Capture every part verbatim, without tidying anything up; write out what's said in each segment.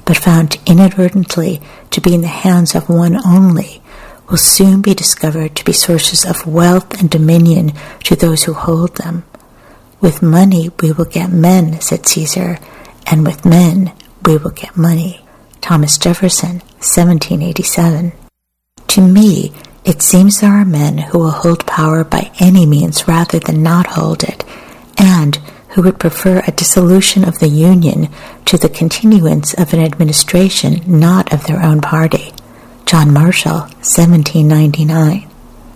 but found inadvertently to be in the hands of one only, will soon be discovered to be sources of wealth and dominion to those who hold them. With money we will get men, said Caesar, and with men we will get money. Thomas Jefferson, seventeen eighty-seven. To me, it seems there are men who will hold power by any means rather than not hold it, and who would prefer a dissolution of the Union to the continuance of an administration not of their own party. John Marshall, seventeen ninety-nine.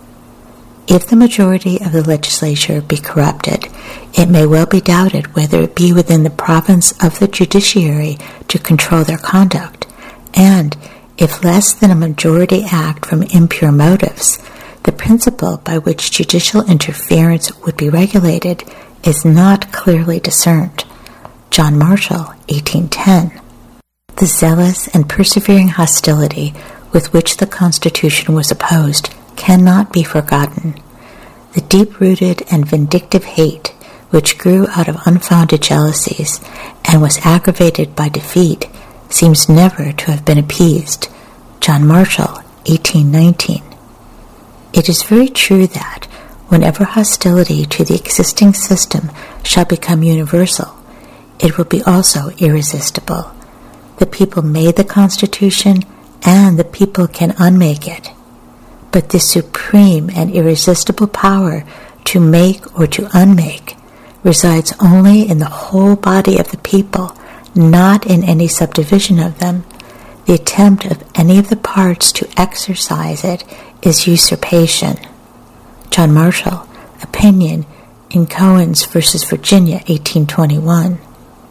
If the majority of the legislature be corrupted, it may well be doubted whether it be within the province of the judiciary to control their conduct, and if less than a majority act from impure motives, the principle by which judicial interference would be regulated is not clearly discerned. John Marshall, eighteen ten. The zealous and persevering hostility with which the Constitution was opposed cannot be forgotten. The deep-rooted and vindictive hate which grew out of unfounded jealousies and was aggravated by defeat seems never to have been appeased. John Marshall, eighteen nineteen. It is very true that, whenever hostility to the existing system shall become universal, it will be also irresistible. The people made the Constitution, and the people can unmake it. But this supreme and irresistible power to make or to unmake resides only in the whole body of the people, not in any subdivision of them. The attempt of any of the parts to exercise it is usurpation. John Marshall, Opinion in Cohens versus Virginia, eighteen twenty-one.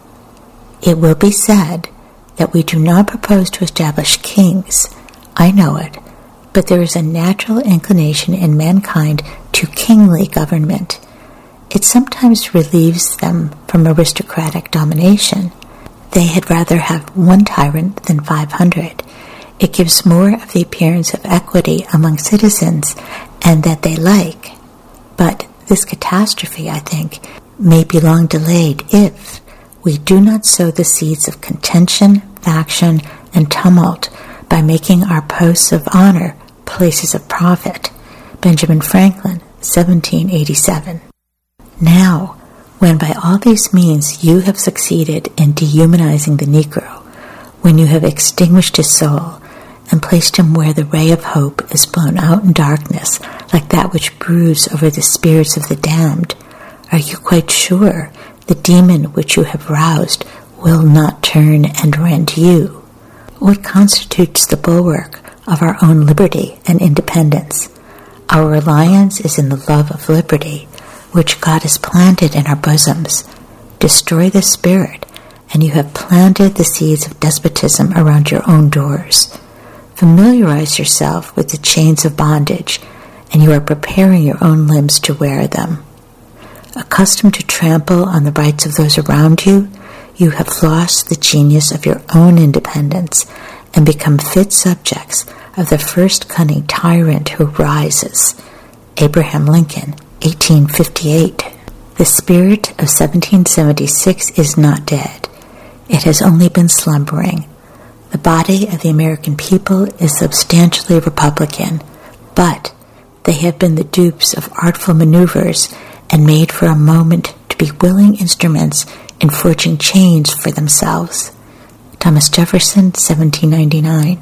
It will be said that we do not propose to establish kings. I know it, but there is a natural inclination in mankind to kingly government. It sometimes relieves them from aristocratic domination. They had rather have one tyrant than five hundred. It gives more of the appearance of equity among citizens, and that they like. But this catastrophe, I think, may be long delayed if we do not sow the seeds of contention, faction, and tumult by making our posts of honor places of profit. Benjamin Franklin, seventeen eighty-seven. Now, when by all these means you have succeeded in dehumanizing the Negro, when you have extinguished his soul and placed him where the ray of hope is blown out in darkness like that which broods over the spirits of the damned, are you quite sure the demon which you have roused will not turn and rend you? What constitutes the bulwark of our own liberty and independence? Our reliance is in the love of liberty, which God has planted in our bosoms. Destroy the spirit, and you have planted the seeds of despotism around your own doors. Familiarize yourself with the chains of bondage, and you are preparing your own limbs to wear them. Accustomed to trample on the rights of those around you, you have lost the genius of your own independence and become fit subjects of the first cunning tyrant who rises. Abraham Lincoln, eighteen fifty-eight. The spirit of seventeen seventy-six is not dead. It has only been slumbering. The body of the American people is substantially Republican, but they have been the dupes of artful maneuvers and made for a moment to be willing instruments in forging chains for themselves. Thomas Jefferson, seventeen ninety-nine.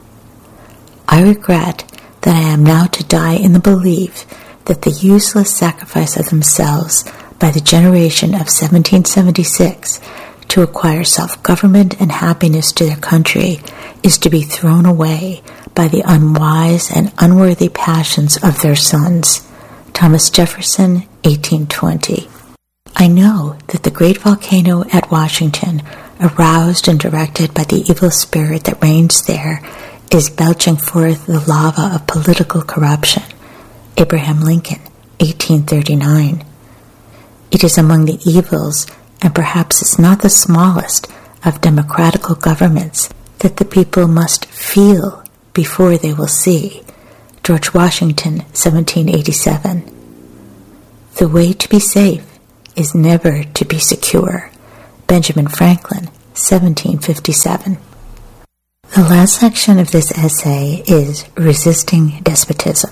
I regret that I am now to die in the belief that the useless sacrifice of themselves by the generation of seventeen seventy-six to acquire self-government and happiness to their country is to be thrown away by the unwise and unworthy passions of their sons. Thomas Jefferson, eighteen twenty. I know that the great volcano at Washington, aroused and directed by the evil spirit that reigns there, is belching forth the lava of political corruption. Abraham Lincoln, eighteen thirty-nine. It is among the evils, and perhaps it's not the smallest, of democratical governments that the people must feel before they will see. George Washington, seventeen eighty-seven. The way to be safe is never to be secure. Benjamin Franklin, seventeen fifty-seven. The last section of this essay is Resisting Despotism.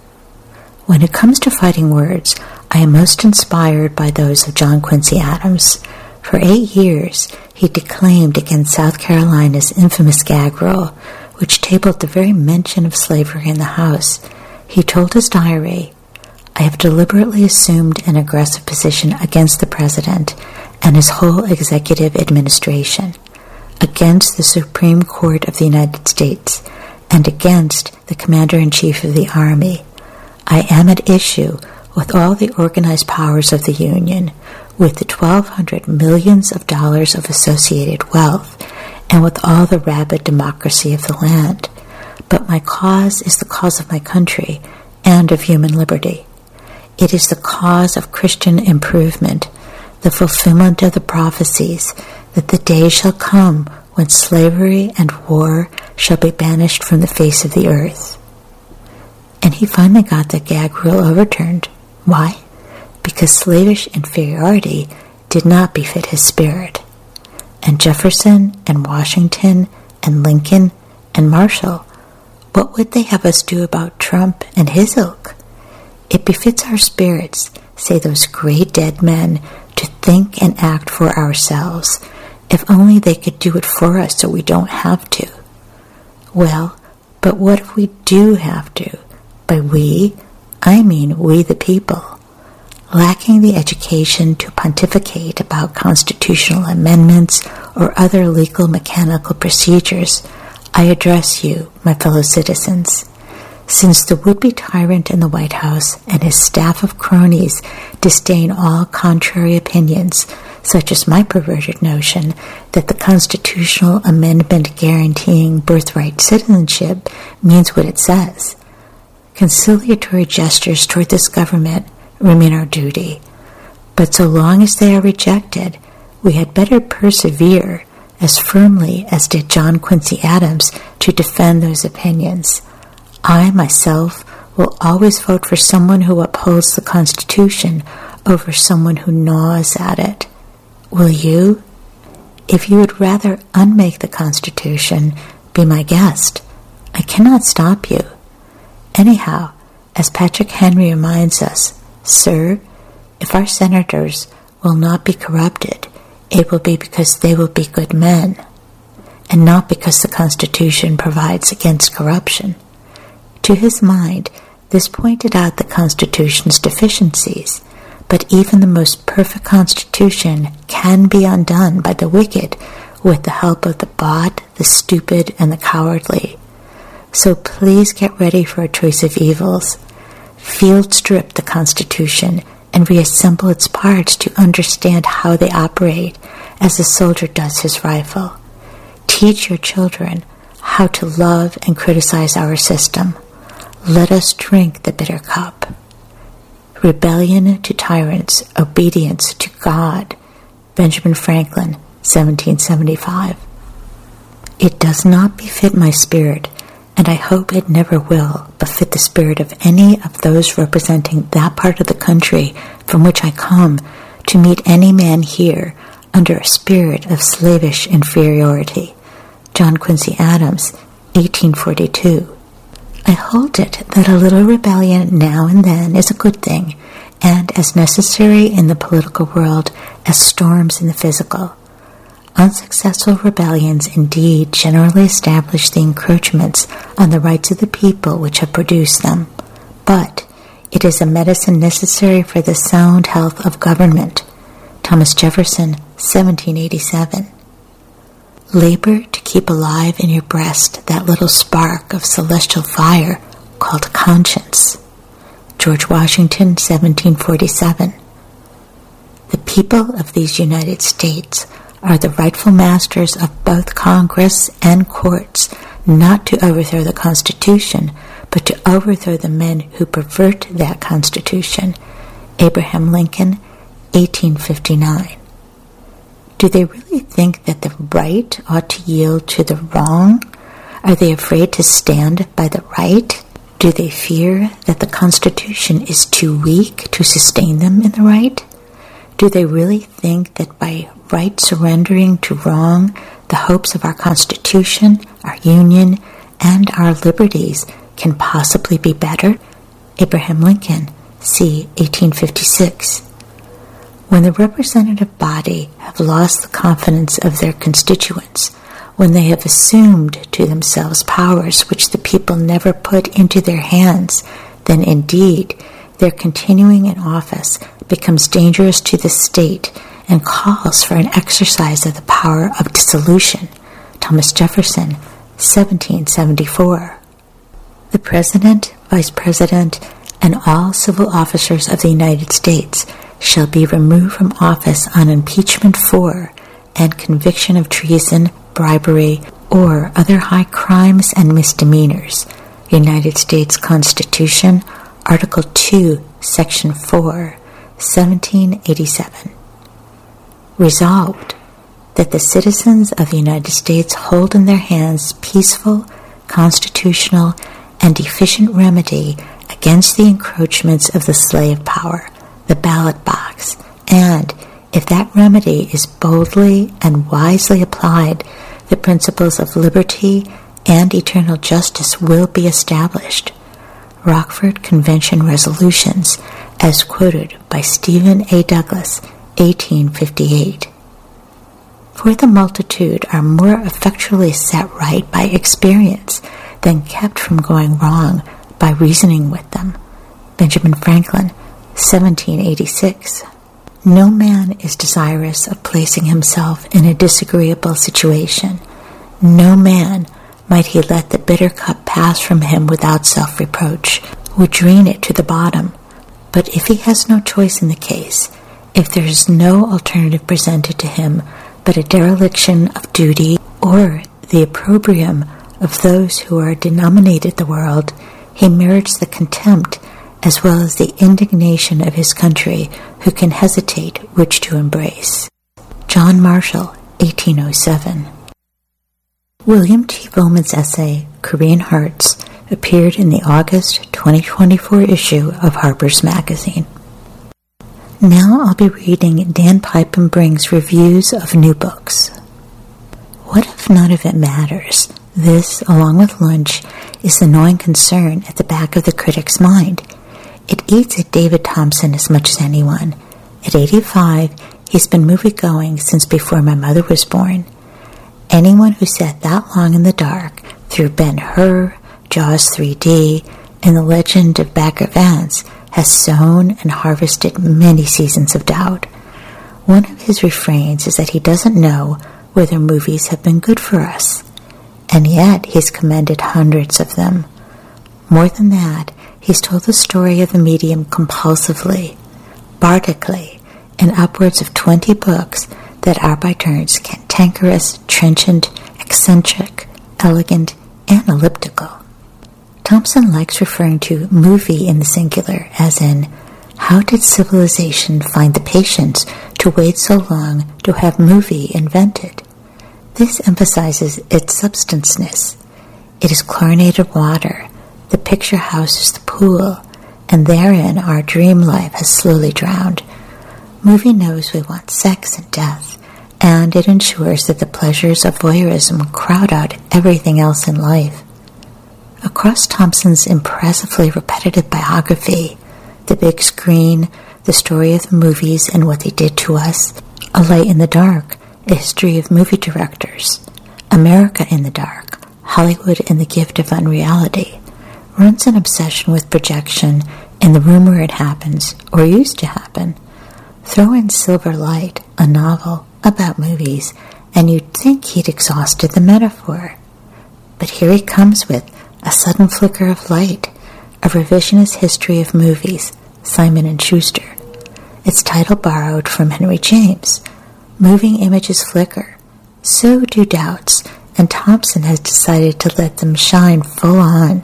When it comes to fighting words, I am most inspired by those of John Quincy Adams. For eight years, he declaimed against South Carolina's infamous gag rule, which tabled the very mention of slavery in the House. He told his diary, "I have deliberately assumed an aggressive position against the President and his whole executive administration, against the Supreme Court of the United States, and against the Commander-in-Chief of the Army. I am at issue with all the organized powers of the Union, with the twelve hundred millions of dollars of associated wealth, and with all the rabid democracy of the land. But my cause is the cause of my country and of human liberty. It is the cause of Christian improvement, the fulfillment of the prophecies that the day shall come when slavery and war shall be banished from the face of the earth." And he finally got the gag rule overturned. Why? Because slavish inferiority did not befit his spirit. And Jefferson and Washington and Lincoln and Marshall, what would they have us do about Trump and his ilk? It befits our spirits, say those great dead men, to think and act for ourselves, if only they could do it for us so we don't have to. Well, but what if we do have to? By we, I mean we the people. Lacking the education to pontificate about constitutional amendments or other legal mechanical procedures, I address you, my fellow citizens. Since the would-be tyrant in the White House and his staff of cronies disdain all contrary opinions, such as my perverted notion that the constitutional amendment guaranteeing birthright citizenship means what it says, conciliatory gestures toward this government remain our duty. But so long as they are rejected, we had better persevere as firmly as did John Quincy Adams to defend those opinions. I, myself, will always vote for someone who upholds the Constitution over someone who gnaws at it. Will you? If you would rather unmake the Constitution, be my guest. I cannot stop you. Anyhow, as Patrick Henry reminds us, Sir, if our senators will not be corrupted, it will be because they will be good men, and not because the Constitution provides against corruption. To his mind, this pointed out the Constitution's deficiencies, but even the most perfect Constitution can be undone by the wicked with the help of the bought, the stupid, and the cowardly. So please get ready for a choice of evils. Field strip the Constitution and reassemble its parts to understand how they operate as a soldier does his rifle. Teach your children how to love and criticize our system. Let us drink the bitter cup. Rebellion to tyrants, obedience to God. Benjamin Franklin, seventeen seventy-five. It does not befit my spirit, and I hope it never will befit the spirit of any of those representing that part of the country from which I come, to meet any man here under a spirit of slavish inferiority. John Quincy Adams, eighteen forty-two. I hold it that a little rebellion now and then is a good thing, and as necessary in the political world as storms in the physical. Unsuccessful rebellions indeed generally establish the encroachments on the rights of the people which have produced them, but it is a medicine necessary for the sound health of government. Thomas Jefferson, seventeen eighty-seven. Labor to keep alive in your breast that little spark of celestial fire called conscience. George Washington, seventeen forty-seven. The people of these United States are the rightful masters of both Congress and courts, not to overthrow the Constitution, but to overthrow the men who pervert that Constitution. Abraham Lincoln, eighteen fifty-nine. Do they really think that the right ought to yield to the wrong? Are they afraid to stand by the right? Do they fear that the Constitution is too weak to sustain them in the right? Do they really think that by right surrendering to wrong, the hopes of our Constitution, our Union, and our liberties can possibly be better? Abraham Lincoln, c. eighteen fifty-six. When the representative body have lost the confidence of their constituents, when they have assumed to themselves powers which the people never put into their hands, then indeed their continuing in office becomes dangerous to the state and calls for an exercise of the power of dissolution. Thomas Jefferson, seventeen seventy-four. The President, Vice President, and all civil officers of the United States shall be removed from office on impeachment for and conviction of treason, bribery, or other high crimes and misdemeanors. United States Constitution, Article two, Section four, seventeen eighty-seven. Resolved, that the citizens of the United States hold in their hands peaceful, constitutional, and efficient remedy against the encroachments of the slave power, the ballot box, and, if that remedy is boldly and wisely applied, the principles of liberty and eternal justice will be established. Rockford Convention Resolutions, as quoted by Stephen A. Douglas, eighteen fifty-eight. For the multitude are more effectually set right by experience than kept from going wrong by reasoning with them. Benjamin Franklin, seventeen eighty-six. No man is desirous of placing himself in a disagreeable situation. No man, might he let the bitter cup pass from him without self-reproach, would drain it to the bottom. But if he has no choice in the case, if there is no alternative presented to him but a dereliction of duty or the opprobrium of those who are denominated the world, he merits the contempt as well as the indignation of his country, who can hesitate which to embrace. John Marshall, eighteen oh seven. William T. Bowman's essay, Korean Hearts, appeared in the August twenty twenty-four issue of Harper's Magazine. Now I'll be reading Dan Piepenbring's reviews of new books. What if none of it matters? This, along with lunch, is the gnawing concern at the back of the critic's mind. It eats at David Thompson as much as anyone. At eighty-five, he's been movie-going since before my mother was born. Anyone who sat that long in the dark through Ben-Hur, Jaws three D, and The Legend of Bagger Vance has sown and harvested many seasons of doubt. One of his refrains is that he doesn't know whether movies have been good for us, and yet he's commended hundreds of them. More than that, he's told the story of the medium compulsively, bardically, in upwards of twenty books that are by turns cantankerous, trenchant, eccentric, elegant, and elliptical. Thompson likes referring to movie in the singular, as in, how did civilization find the patience to wait so long to have movie invented? This emphasizes its substanceness. It is chlorinated water. The picture house is the pool, and therein our dream life has slowly drowned. Movie knows we want sex and death, and it ensures that the pleasures of voyeurism crowd out everything else in life. Across Thompson's impressively repetitive biography, The Big Screen, The Story of the Movies and What They Did to Us, A Light in the Dark, A History of Movie Directors, America in the Dark, Hollywood and the Gift of Unreality, runs an obsession with projection and the room where it happens, or used to happen. Throw in Silver Light, a novel about movies, and you'd think he'd exhausted the metaphor. But here he comes with A Sudden Flicker of Light, a revisionist history of movies, Simon and Schuster. Its title borrowed from Henry James. Moving images flicker. So do doubts, and Thompson has decided to let them shine full on.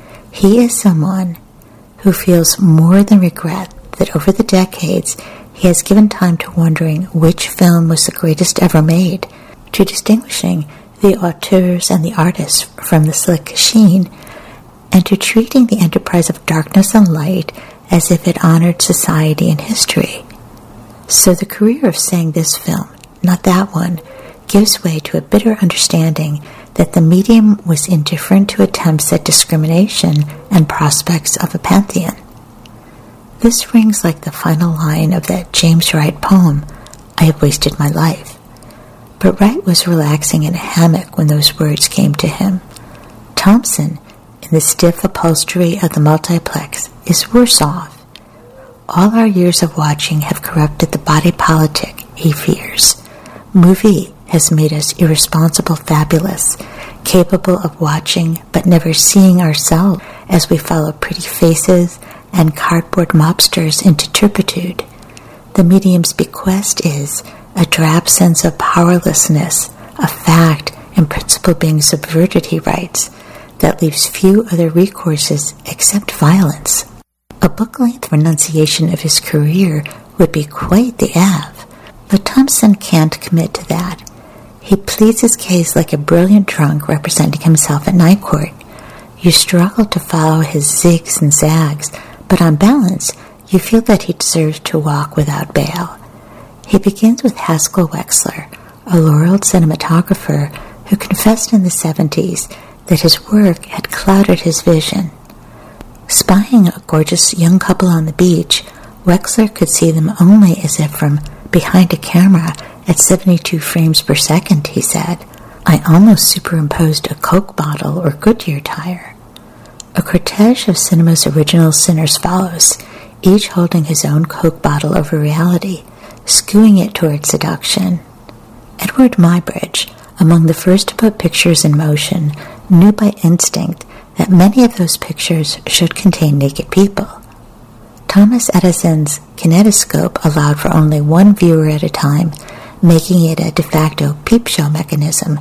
He is someone who feels more than regret that over the decades he has given time to wondering which film was the greatest ever made, to distinguishing the auteurs and the artists from the slick sheen, and to treating the enterprise of darkness and light as if it honored society and history. So the career of saying this film, not that one, gives way to a bitter understanding that the medium was indifferent to attempts at discrimination and prospects of a pantheon. This rings like the final line of that James Wright poem, I have wasted my life. But Wright was relaxing in a hammock when those words came to him. Thompson, in the stiff upholstery of the multiplex, is worse off. All our years of watching have corrupted the body politic, he fears. Movie has made us irresponsible fabulous, capable of watching but never seeing ourselves as we follow pretty faces and cardboard mobsters into turpitude. The medium's bequest is a drab sense of powerlessness, a fact and principle being subverted, he writes, that leaves few other recourses except violence. A book-length renunciation of his career would be quite the Ave, but Thompson can't commit to that. He pleads his case like a brilliant drunk representing himself at night court. You struggle to follow his zigs and zags, but on balance, you feel that he deserves to walk without bail. He begins with Haskell Wexler, a laureled cinematographer who confessed in the seventies that his work had clouded his vision. Spying a gorgeous young couple on the beach, Wexler could see them only as if from behind a camera at seventy-two frames per second, he said. I almost superimposed a Coke bottle or Goodyear tire. A cortege of cinema's original sinners follows, each holding his own Coke bottle over reality, skewing it toward seduction. Edward Muybridge, among the first to put pictures in motion, knew by instinct that many of those pictures should contain naked people. Thomas Edison's kinetoscope allowed for only one viewer at a time, making it a de facto peep show mechanism.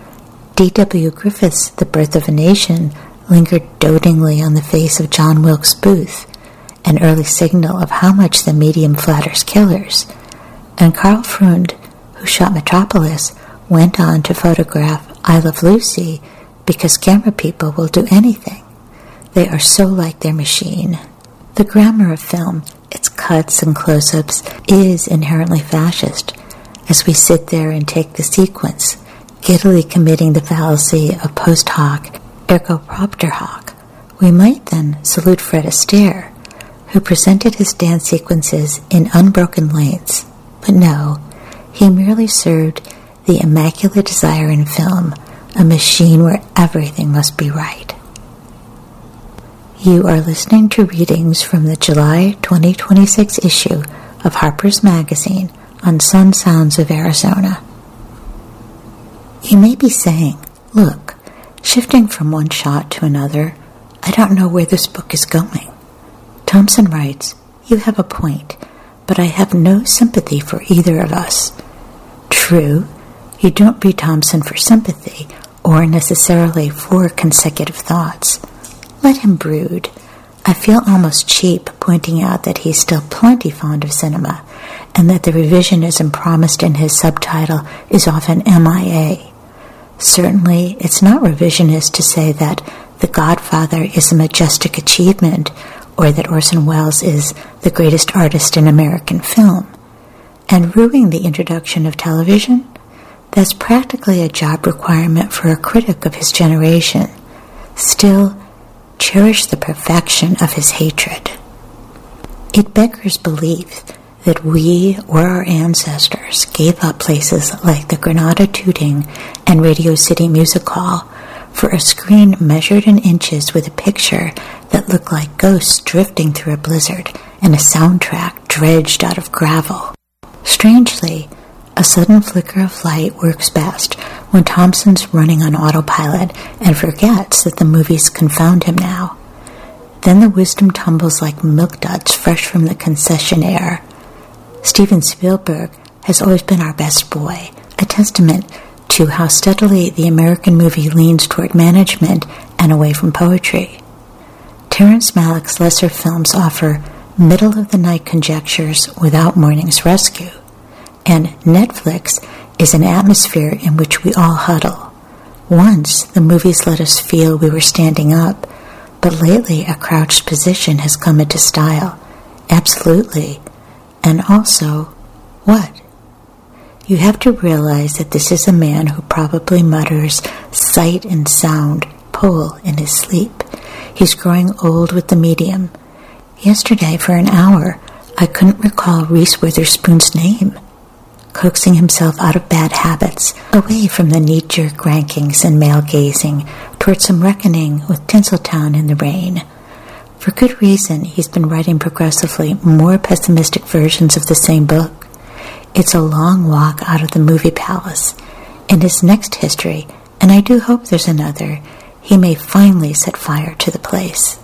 D W Griffith's The Birth of a Nation lingered dotingly on the face of John Wilkes Booth, an early signal of how much the medium flatters killers. And Carl Freund, who shot Metropolis, went on to photograph I Love Lucy because camera people will do anything. They are so like their machine. The grammar of film, its cuts and close-ups, is inherently fascist. As we sit there and take the sequence, giddily committing the fallacy of post hoc, ergo propter hoc, we might then salute Fred Astaire, who presented his dance sequences in unbroken lengths. But no, he merely served the immaculate desire in film, a machine where everything must be right. You are listening to readings from the July twenty twenty-six issue of Harper's Magazine on Sun Sounds of Arizona. You may be saying, look, shifting from one shot to another, I don't know where this book is going. Thompson writes, you have a point, but I have no sympathy for either of us. True, you don't read Thompson for sympathy, or necessarily for consecutive thoughts. Let him brood. I feel almost cheap pointing out that he's still plenty fond of cinema, and that the revisionism promised in his subtitle is often M I A. Certainly, it's not revisionist to say that The Godfather is a majestic achievement, or that Orson Welles is the greatest artist in American film. And ruining the introduction of television? That's practically a job requirement for a critic of his generation. Still, cherish the perfection of his hatred. It beggars belief that we or our ancestors gave up places like the Granada Tooting and Radio City Music Hall for a screen measured in inches with a picture that looked like ghosts drifting through a blizzard and a soundtrack dredged out of gravel. Strangely, a sudden flicker of light works best when Thompson's running on autopilot and forgets that the movies confound him now. Then the wisdom tumbles like milk duds fresh from the concessionaire. Steven Spielberg has always been our best boy, a testament to how steadily the American movie leans toward management and away from poetry. Terrence Malick's lesser films offer middle-of-the-night conjectures without morning's rescue, and Netflix is an atmosphere in which we all huddle. Once, the movies let us feel we were standing up, but lately a crouched position has come into style. Absolutely. And also, what? You have to realize that this is a man who probably mutters sight and sound pole in his sleep. He's growing old with the medium. Yesterday, for an hour, I couldn't recall Reese Witherspoon's name. Coaxing himself out of bad habits, away from the knee-jerk rankings and male-gazing, toward some reckoning with Tinseltown in the rain. For good reason, he's been writing progressively more pessimistic versions of the same book. It's a long walk out of the movie palace. In his next history, and I do hope there's another, he may finally set fire to the place.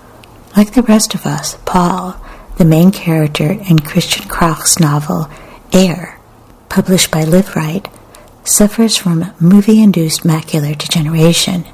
Like the rest of us, Paul, the main character in Christian Krach's novel, Air, published by Live Right, suffers from movie-induced macular degeneration.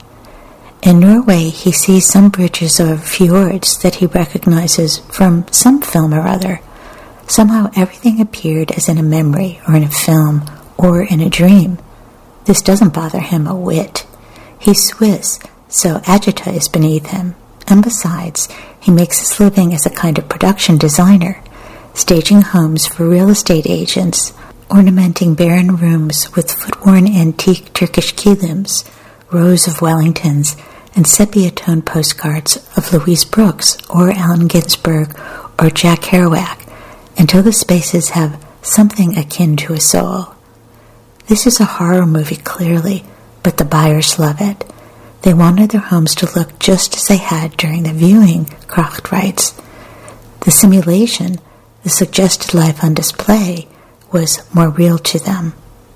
In Norway, he sees some bridges or fjords that he recognizes from some film or other. Somehow everything appeared as in a memory or in a film or in a dream. This doesn't bother him a whit. He's Swiss, so agita is beneath him. And besides, he makes his living as a kind of production designer, staging homes for real estate agents, ornamenting barren rooms with foot-worn antique Turkish kilims, rows of Wellingtons, and sepia-toned postcards of Louise Brooks or Allen Ginsberg or Jack Kerouac, until the spaces have something akin to a soul. This is a horror movie, clearly, but the buyers love it. They wanted their homes to look just as they had during the viewing, Krach writes. The simulation, the suggested life on display, was more real to them.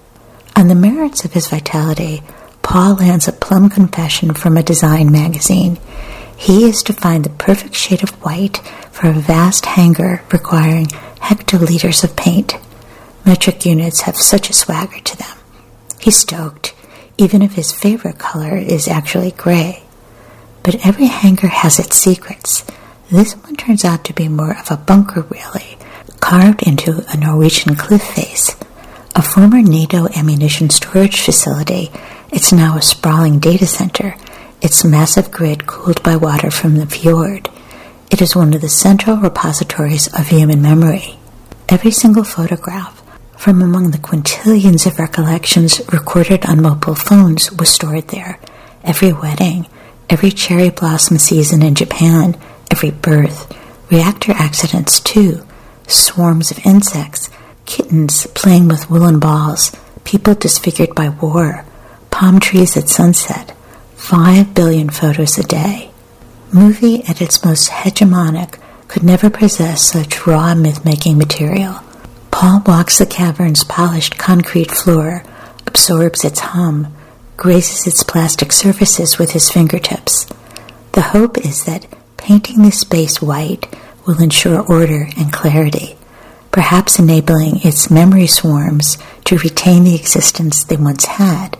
On the merits of his vitality, Paul lands a plum confession from a design magazine. He is to find the perfect shade of white for a vast hangar requiring hectoliters of paint. Metric units have such a swagger to them. He's stoked, even if his favorite color is actually gray. But every hangar has its secrets. This one turns out to be more of a bunker, really, carved into a Norwegian cliff face. A former NATO ammunition storage facility, it's now a sprawling data center, its massive grid cooled by water from the fjord. It is one of the central repositories of human memory. Every single photograph, from among the quintillions of recollections recorded on mobile phones, was stored there. Every wedding, every cherry blossom season in Japan, every birth, reactor accidents too, swarms of insects, kittens playing with woolen balls, people disfigured by war, palm trees at sunset, five billion photos a day. Movie at its most hegemonic could never possess such raw myth-making material. Paul walks the cavern's polished concrete floor, absorbs its hum, grazes its plastic surfaces with his fingertips. The hope is that painting the space white will ensure order and clarity, perhaps enabling its memory swarms to retain the existence they once had.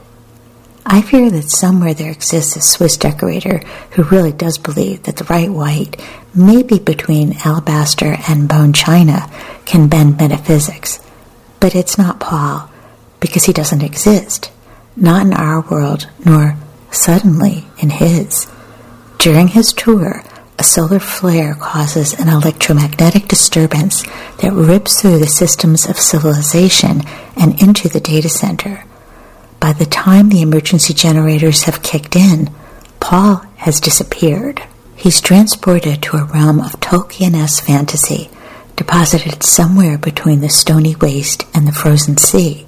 I fear that somewhere there exists a Swiss decorator who really does believe that the right white, maybe between alabaster and bone china, can bend metaphysics. But it's not Paul, because he doesn't exist, not in our world, nor suddenly in his. During his tour, a solar flare causes an electromagnetic disturbance that rips through the systems of civilization and into the data center. By the time the emergency generators have kicked in, Paul has disappeared. He's transported to a realm of Tolkien-esque fantasy, deposited somewhere between the stony waste and the frozen sea.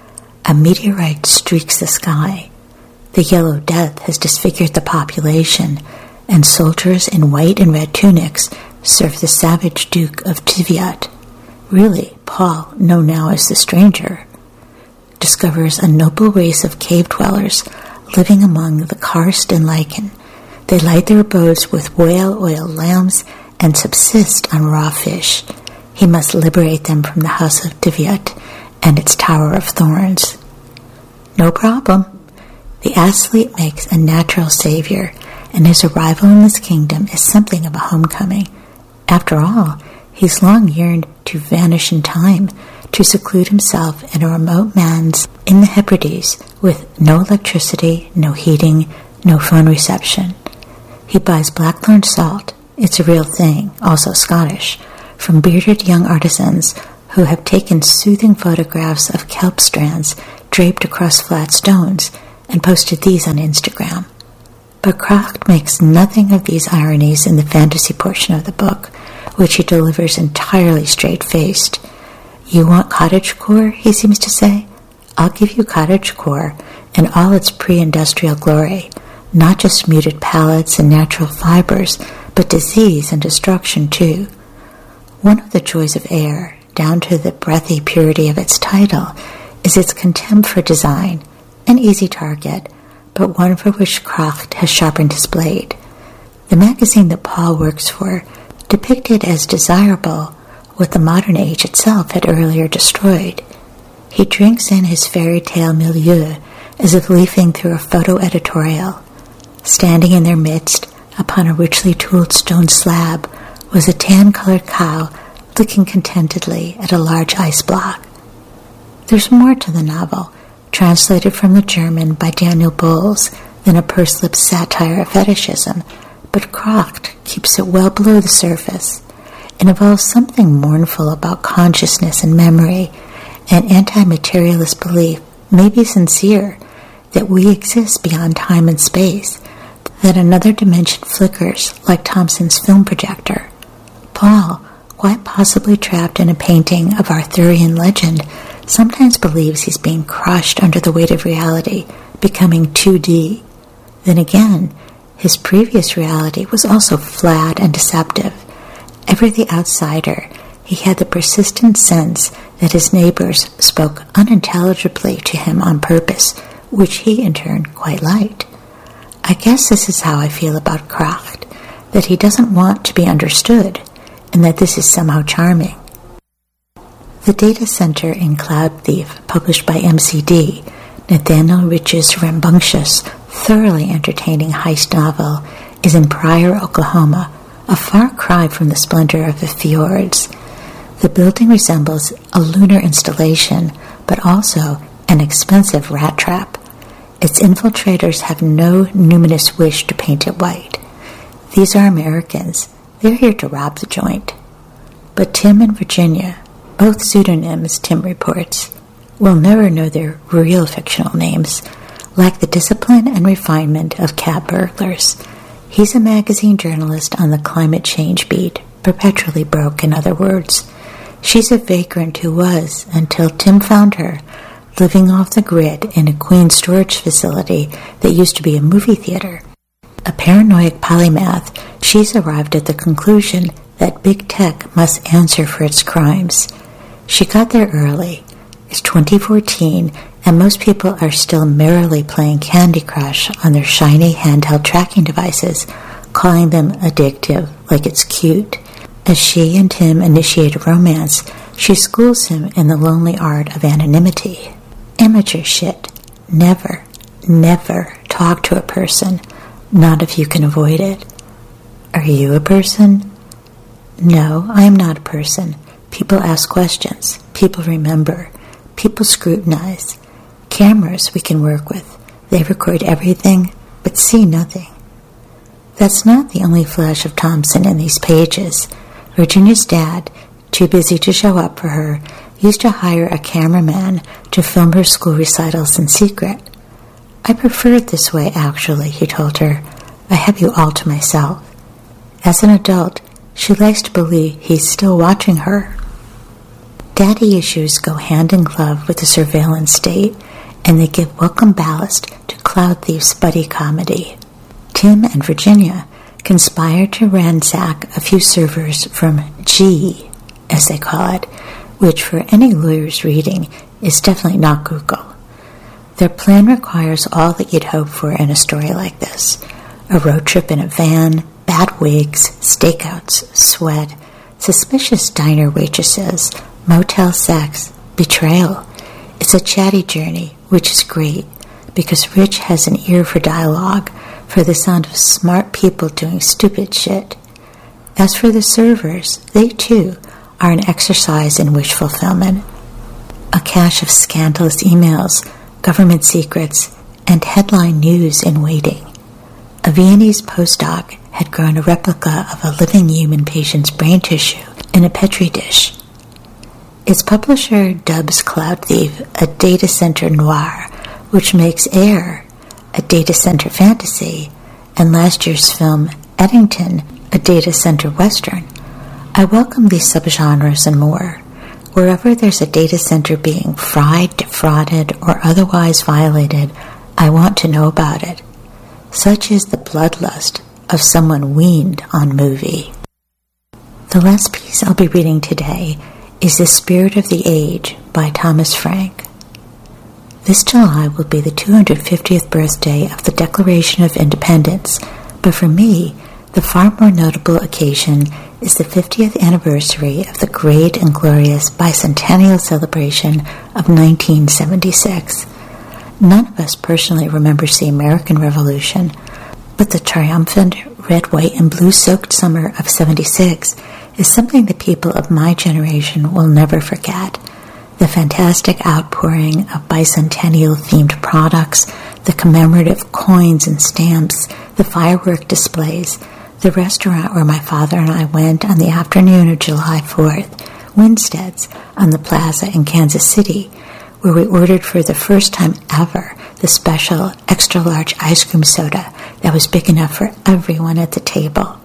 A meteorite streaks the sky. The Yellow Death has disfigured the population, and soldiers in white and red tunics serve the savage Duke of Tiviat. Really, Paul, known now as the Stranger, discovers a noble race of cave dwellers living among the karst and lichen. They light their abodes with whale oil lamps and subsist on raw fish. He must liberate them from the house of Tiviat and its tower of thorns. No problem. The athlete makes a natural savior, and his arrival in this kingdom is something of a homecoming. After all, he's long yearned to vanish in time, to seclude himself in a remote manse in the Hebrides with no electricity, no heating, no phone reception. He buys blackthorn salt, it's a real thing, also Scottish, from bearded young artisans who have taken soothing photographs of kelp strands draped across flat stones and posted these on Instagram. But Kracht makes nothing of these ironies in the fantasy portion of the book, which he delivers entirely straight-faced. You want cottagecore, he seems to say? I'll give you cottagecore in all its pre-industrial glory, not just muted palettes and natural fibers, but disease and destruction too. One of the joys of air, down to the breathy purity of its title, is its contempt for design, an easy target, but one for which Kracht has sharpened his blade. The magazine that Paul works for depicted as desirable what the modern age itself had earlier destroyed. He drinks in his fairy tale milieu as if leafing through a photo editorial. Standing in their midst, upon a richly tooled stone slab, was a tan-colored cow looking contentedly at a large ice block. There's more to the novel, translated from the German by Daniel Bowles, than a purse-lipped satire of fetishism, but Kracht keeps it well below the surface. It involves something mournful about consciousness and memory, an anti-materialist belief, maybe sincere, that we exist beyond time and space, that another dimension flickers like Thompson's film projector. Paul, quite possibly trapped in a painting of Arthurian legend, sometimes believes he's being crushed under the weight of reality, becoming two D. Then again, his previous reality was also flat and deceptive. Ever the outsider, he had the persistent sense that his neighbors spoke unintelligibly to him on purpose, which he in turn quite liked. I guess this is how I feel about Kracht, that he doesn't want to be understood, and that this is somehow charming. The Data Center in Cloud Thief, published by M C D, Nathaniel Rich's rambunctious, thoroughly entertaining heist novel, is in Pryor, Oklahoma, a far cry from the splendor of the fjords. The building resembles a lunar installation, but also an expensive rat trap. Its infiltrators have no numinous wish to paint it white. These are Americans. They're here to rob the joint. But Tim and Virginia, both pseudonyms, Tim reports, will never know their real fictional names, lack the discipline and refinement of cat burglars. He's a magazine journalist on the climate change beat, perpetually broke, in other words. She's a vagrant who was, until Tim found her, living off the grid in a Queen storage facility that used to be a movie theater. A paranoid polymath, she's arrived at the conclusion that big tech must answer for its crimes. She got there early. It's twenty fourteen, and most people are still merrily playing Candy Crush on their shiny handheld tracking devices, calling them addictive, like it's cute. As she and Tim initiate a romance, she schools him in the lonely art of anonymity. Amateur shit. Never, never talk to a person, not if you can avoid it. Are you a person? No, I am not a person. People ask questions. People remember. People scrutinize. Cameras we can work with. They record everything, but see nothing. That's not the only flash of Thompson in these pages. Virginia's dad, too busy to show up for her, used to hire a cameraman to film her school recitals in secret. I prefer it this way, actually, he told her. I have you all to myself. As an adult, she likes to believe he's still watching her. Daddy issues go hand in glove with the surveillance state, and they give welcome ballast to Cloud Thief's buddy comedy. Tim and Virginia conspire to ransack a few servers from G, as they call it, which for any lawyer's reading is definitely not Google. Their plan requires all that you'd hope for in a story like this. A road trip in a van, bad wigs, stakeouts, sweat, suspicious diner waitresses, motel sex, betrayal. It's a chatty journey, which is great, because Rich has an ear for dialogue, for the sound of smart people doing stupid shit. As for the servers, they too are an exercise in wish fulfillment. A cache of scandalous emails, government secrets, and headline news in waiting. A Viennese postdoc had grown a replica of a living human patient's brain tissue in a petri dish. Its publisher dubs Cloud Thief a data center noir, which makes Air a data center fantasy, and last year's film Eddington a data center western. I welcome these subgenres and more. Wherever there's a data center being fried, defrauded, or otherwise violated, I want to know about it. Such is the bloodlust of someone weaned on movie. The last piece I'll be reading today is The Spirit of the Age by Thomas Frank. This July will be the two hundred fiftieth birthday of the Declaration of Independence, but for me, the far more notable occasion is the fiftieth anniversary of the great and glorious bicentennial celebration of nineteen seventy-six. None of us personally remembers the American Revolution, but the triumphant red, white, and blue-soaked summer of seventy-six is something the people of my generation will never forget. The fantastic outpouring of bicentennial-themed products, the commemorative coins and stamps, the firework displays, the restaurant where my father and I went on the afternoon of July fourth, Winstead's on the plaza in Kansas City, where we ordered for the first time ever the special extra-large ice cream soda that was big enough for everyone at the table.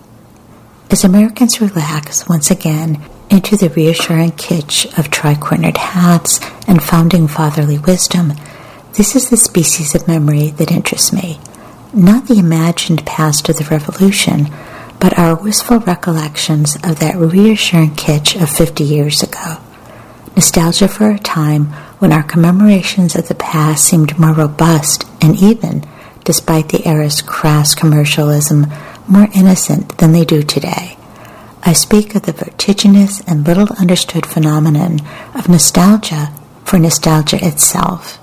As Americans relax once again into the reassuring kitsch of tri-cornered hats and founding fatherly wisdom, this is the species of memory that interests me. Not the imagined past of the Revolution, but our wistful recollections of that reassuring kitsch of fifty years ago. Nostalgia for a time when our commemorations of the past seemed more robust and even, despite the era's crass commercialism, more innocent than they do today. I speak of the vertiginous and little understood phenomenon of nostalgia for nostalgia itself.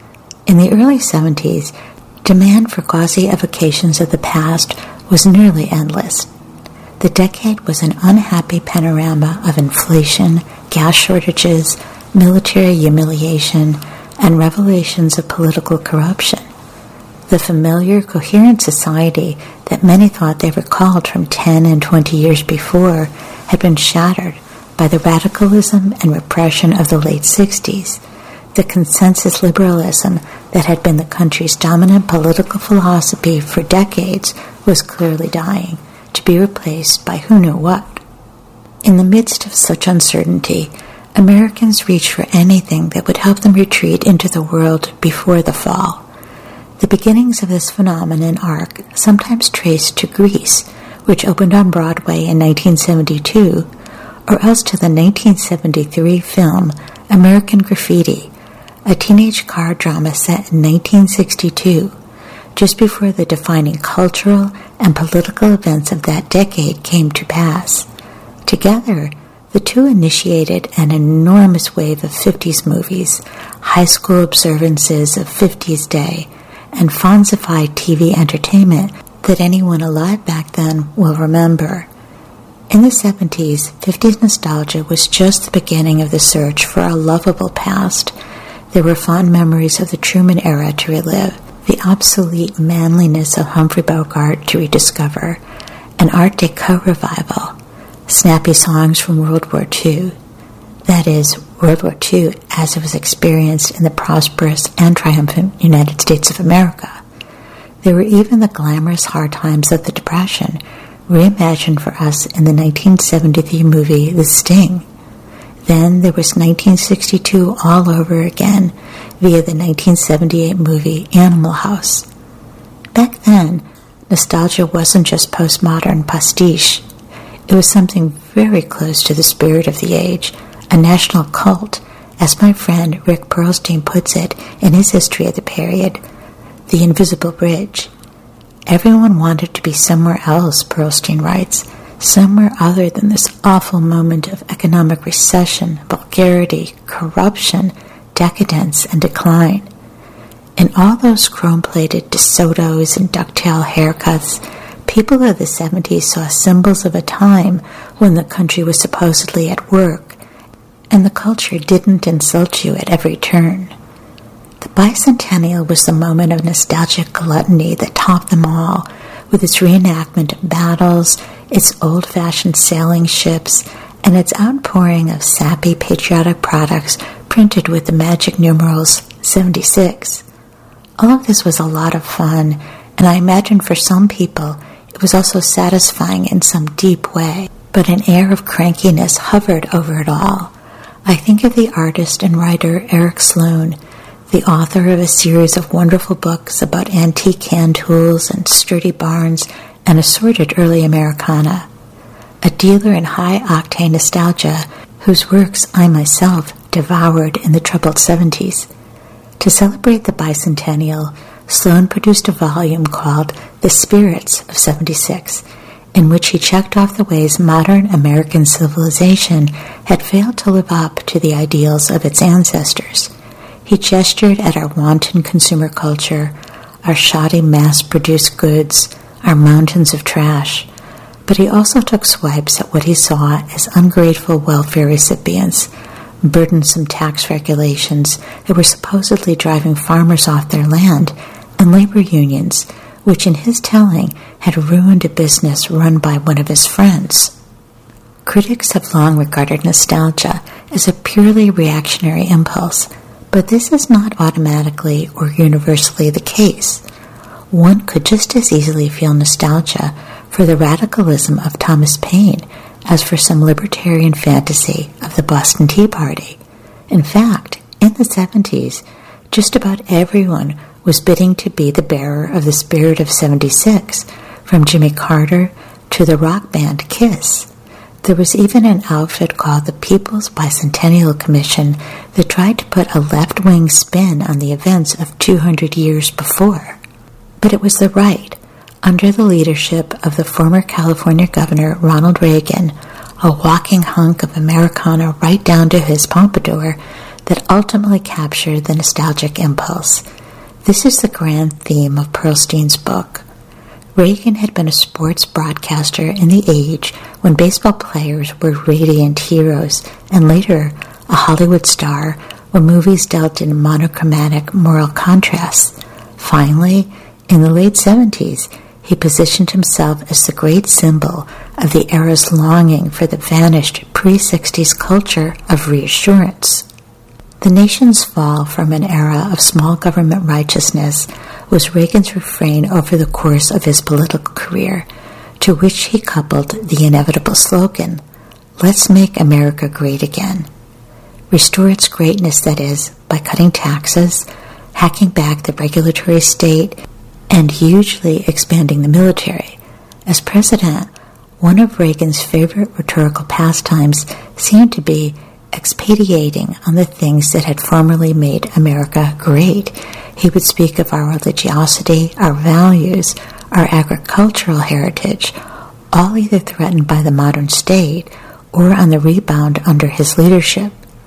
In the early seventies, demand for gauzy evocations of the past was nearly endless. The decade was an unhappy panorama of inflation, gas shortages, military humiliation, and revelations of political corruption. The familiar, coherent society that many thought they recalled from ten and twenty years before had been shattered by the radicalism and repression of the late sixties. The consensus liberalism that had been the country's dominant political philosophy for decades was clearly dying, to be replaced by who knew what. In the midst of such uncertainty, Americans reached for anything that would help them retreat into the world before the fall. The beginnings of this phenomenon arc sometimes traced to Grease, which opened on Broadway in nineteen seventy-two, or else to the nineteen seventy-three film American Graffiti, a teenage car drama set in nineteen sixty-two, just before the defining cultural and political events of that decade came to pass. Together, the two initiated an enormous wave of fifties movies, high school observances of fifties Day, and Fonzified T V entertainment that anyone alive back then will remember. In the seventies, fifties nostalgia was just the beginning of the search for a lovable past. There were fond memories of the Truman era to relive, the obsolete manliness of Humphrey Bogart to rediscover, an Art Deco revival, snappy songs from World War Two. That is, World War Two as it was experienced in the prosperous and triumphant United States of America. There were even the glamorous hard times of the Depression, reimagined for us in the nineteen seventy-three movie The Sting. Then there was nineteen sixty-two all over again via the nineteen seventy-eight movie Animal House. Back then, nostalgia wasn't just postmodern pastiche. It was something very close to the spirit of the age, a national cult, as my friend Rick Perlstein puts it in his history of the period, The Invisible Bridge. Everyone wanted to be somewhere else, Perlstein writes, somewhere other than this awful moment of economic recession, vulgarity, corruption, decadence, and decline. In all those chrome-plated DeSotos and ducktail haircuts, people of the seventies saw symbols of a time when the country was supposedly at work, and the culture didn't insult you at every turn. The bicentennial was the moment of nostalgic gluttony that topped them all, with its reenactment of battles, its old-fashioned sailing ships, and its outpouring of sappy patriotic products printed with the magic numerals seventy-six. All of this was a lot of fun, and I imagine for some people it was also satisfying in some deep way, but an air of crankiness hovered over it all. I think of the artist and writer Eric Sloane, the author of a series of wonderful books about antique hand tools and sturdy barns and assorted early Americana, a dealer in high-octane nostalgia whose works I myself devoured in the troubled seventies. To celebrate the bicentennial, Sloane produced a volume called The Spirits of seventy-six, in which he checked off the ways modern American civilization had failed to live up to the ideals of its ancestors. He gestured at our wanton consumer culture, our shoddy mass-produced goods, our mountains of trash, but he also took swipes at what he saw as ungrateful welfare recipients, burdensome tax regulations that were supposedly driving farmers off their land, and labor unions, which in his telling had ruined a business run by one of his friends. Critics have long regarded nostalgia as a purely reactionary impulse, but this is not automatically or universally the case. One could just as easily feel nostalgia for the radicalism of Thomas Paine as for some libertarian fantasy of the Boston Tea Party. In fact, in the seventies, just about everyone was bidding to be the bearer of the spirit of seventy-six, from Jimmy Carter to the rock band Kiss. There was even an outfit called the People's Bicentennial Commission that tried to put a left-wing spin on the events of two hundred years before. But it was the right, under the leadership of the former California Governor Ronald Reagan, a walking hunk of Americana right down to his pompadour, that ultimately captured the nostalgic impulse. This is the grand theme of Pearlstein's book. Reagan had been a sports broadcaster in the age when baseball players were radiant heroes, and later a Hollywood star when movies dealt in monochromatic moral contrasts. Finally, in the late seventies, he positioned himself as the great symbol of the era's longing for the vanished pre-sixties culture of reassurance. The nation's fall from an era of small government righteousness was Reagan's refrain over the course of his political career, to which he coupled the inevitable slogan, "Let's make America great again." Restore its greatness, that is, by cutting taxes, hacking back the regulatory state, and hugely expanding the military. As president, one of Reagan's favorite rhetorical pastimes seemed to be expatiating on the things that had formerly made America great. He would speak of our religiosity, our values, our agricultural heritage, all either threatened by the modern state or on the rebound under his leadership.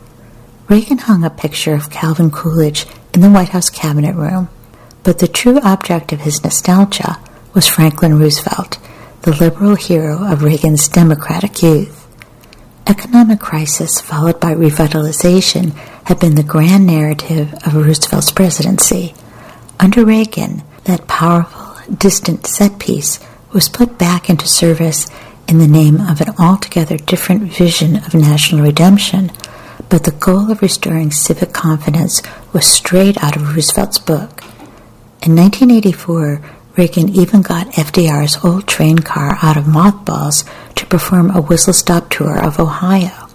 Reagan hung a picture of Calvin Coolidge in the White House Cabinet Room, but the true object of his nostalgia was Franklin Roosevelt, the liberal hero of Reagan's Democratic youth. Economic crisis followed by revitalization had been the grand narrative of Roosevelt's presidency. Under Reagan, that powerful, distant set piece was put back into service in the name of an altogether different vision of national redemption, but the goal of restoring civic confidence was straight out of Roosevelt's book. In nineteen eighty-four, Reagan even got F D R's old train car out of mothballs to perform a whistle-stop tour of Ohio.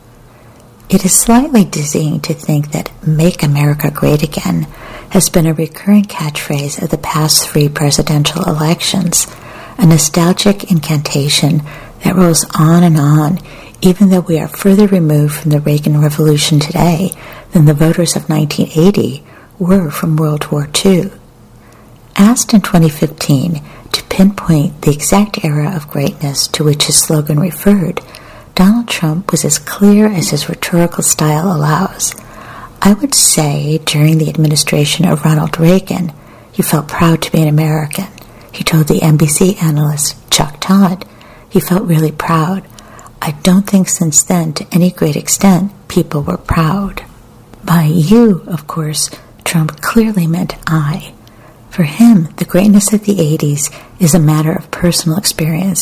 It is slightly dizzying to think that "Make America Great Again" has been a recurring catchphrase of the past three presidential elections, a nostalgic incantation that rolls on and on, even though we are further removed from the Reagan Revolution today than the voters of nineteen eighty were from World War Two. Asked in twenty fifteen to pinpoint the exact era of greatness to which his slogan referred, Donald Trump was as clear as his rhetorical style allows. I would say during the administration of Ronald Reagan, he felt proud to be an American. He told the N B C analyst Chuck Todd he felt really proud. I don't think since then, to any great extent, people were proud. By you, of course, Trump clearly meant I. For him, the greatness of the eighties is a matter of personal experience,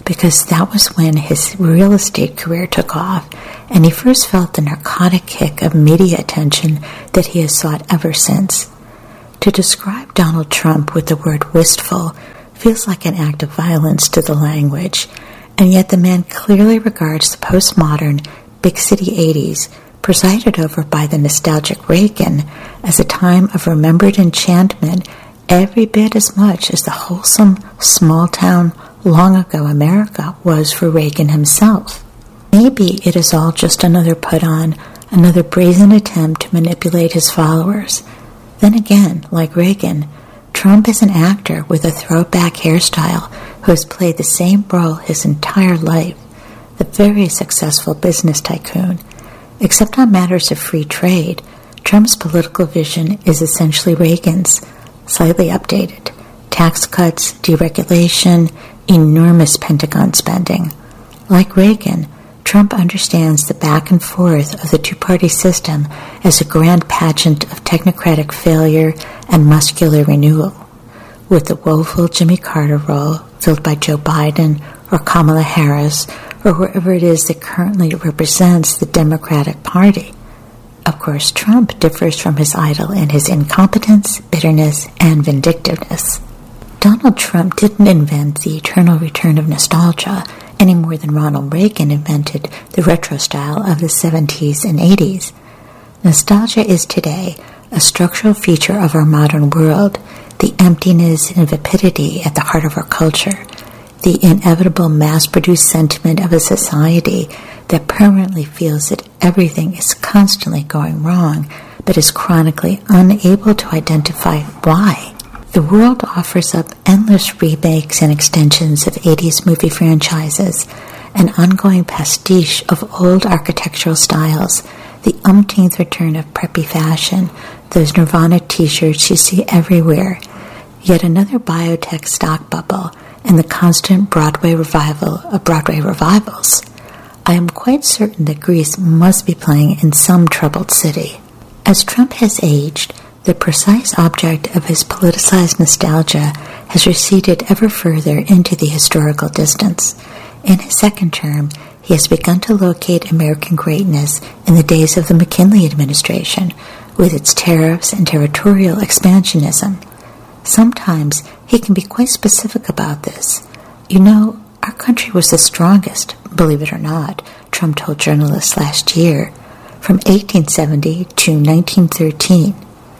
because that was when his real estate career took off, and he first felt the narcotic kick of media attention that he has sought ever since. To describe Donald Trump with the word wistful feels like an act of violence to the language, and yet the man clearly regards the postmodern big city eighties, presided over by the nostalgic Reagan, as a time of remembered enchantment every bit as much as the wholesome, small-town, long-ago America was for Reagan himself. Maybe it is all just another put-on, another brazen attempt to manipulate his followers. Then again, like Reagan, Trump is an actor with a throwback hairstyle who has played the same role his entire life, the very successful business tycoon. Except on matters of free trade, Trump's political vision is essentially Reagan's, slightly updated. Tax cuts, deregulation, enormous Pentagon spending. Like Reagan, Trump understands the back and forth of the two-party system as a grand pageant of technocratic failure and muscular renewal, with the woeful Jimmy Carter role filled by Joe Biden or Kamala Harris or whoever it is that currently represents the Democratic Party. Of course, Trump differs from his idol in his incompetence, bitterness, and vindictiveness. Donald Trump didn't invent the eternal return of nostalgia any more than Ronald Reagan invented the retro style of the seventies and eighties. Nostalgia is today a structural feature of our modern world, the emptiness and vapidity at the heart of our culture, the inevitable mass-produced sentiment of a society that permanently feels that everything is constantly going wrong, but is chronically unable to identify why. The world offers up endless remakes and extensions of eighties movie franchises, an ongoing pastiche of old architectural styles, the umpteenth return of preppy fashion, those Nirvana t-shirts you see everywhere, yet another biotech stock bubble, and the constant Broadway revival of Broadway revivals. I am quite certain that Grease must be playing in some troubled city. As Trump has aged, the precise object of his politicized nostalgia has receded ever further into the historical distance. In his second term, he has begun to locate American greatness in the days of the McKinley administration, with its tariffs and territorial expansionism. Sometimes he can be quite specific about this. You know, our country was the strongest, believe it or not, Trump told journalists last year, from eighteen seventy to nineteen thirteen.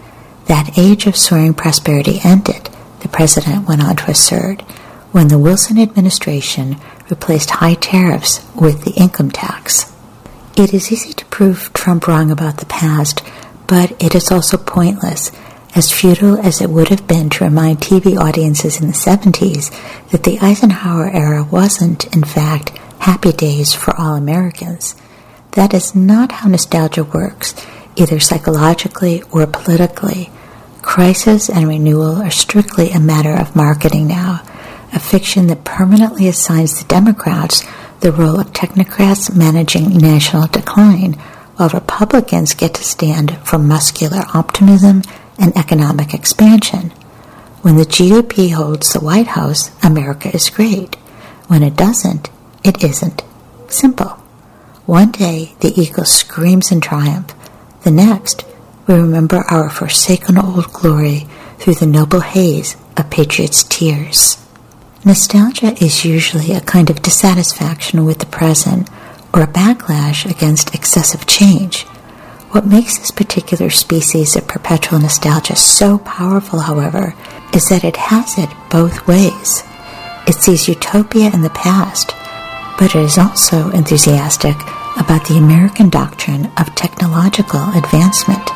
That age of soaring prosperity ended, the president went on to assert, when the Wilson administration replaced high tariffs with the income tax. It is easy to prove Trump wrong about the past, but it is also pointless, as futile as it would have been to remind T V audiences in the seventies that the Eisenhower era wasn't, in fact, happy days for all Americans. That is not how nostalgia works, either psychologically or politically. Crisis and renewal are strictly a matter of marketing now, a fiction that permanently assigns the Democrats the role of technocrats managing national decline, while Republicans get to stand for muscular optimism and economic expansion. When the G O P holds the White House, America is great. When it doesn't, it isn't. Simple. One day, the eagle screams in triumph. The next, we remember our forsaken old glory through the noble haze of patriots' tears. Nostalgia is usually a kind of dissatisfaction with the present or a backlash against excessive change. What makes this particular species of perpetual nostalgia so powerful, however, is that it has it both ways. It sees utopia in the past, but it is also enthusiastic about the American doctrine of technological advancement.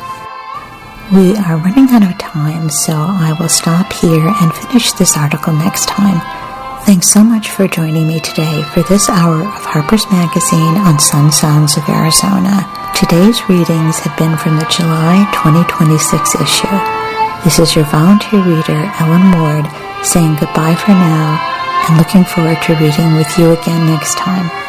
We are running out of time, so I will stop here and finish this article next time. Thanks so much for joining me today for this hour of Harper's Magazine on Sun Sounds of Arizona. Today's readings have been from the July twenty twenty-six issue. This is your volunteer reader, Ellen Ward, saying goodbye for now and looking forward to reading with you again next time.